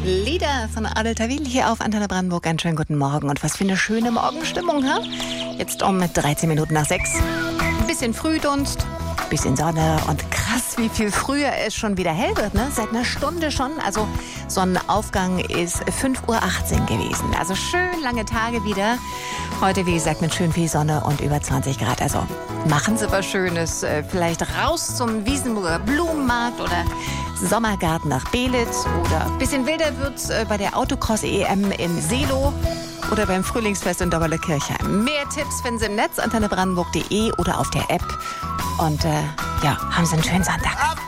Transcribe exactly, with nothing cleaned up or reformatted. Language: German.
Lieder von Adel Tawil hier auf Antenne Brandenburg. Einen schönen guten Morgen und was für eine schöne Morgenstimmung, ha? Jetzt um dreizehn Minuten nach sechs. Ein bisschen Frühdunst, ein bisschen Sonne und krass, wie viel früher es schon wieder hell wird, ne? Seit einer Stunde schon. Also Sonnenaufgang ist fünf Uhr achtzehn gewesen. Also schön lange Tage wieder. Heute, wie gesagt, mit schön viel Sonne und über zwanzig Grad. Also machen Sie was Schönes. Vielleicht raus zum Wiesenburger Blumenmarkt oder Sommergarten nach Belitz. Oder ein bisschen wilder wird's bei der Autocross-E M in Seelow oder beim Frühlingsfest in Dobberle-Kirchheim. Mehr Tipps finden Sie im Netz, antenne brandenburg punkt de oder auf der App. Und äh, ja, haben Sie einen schönen Sonntag.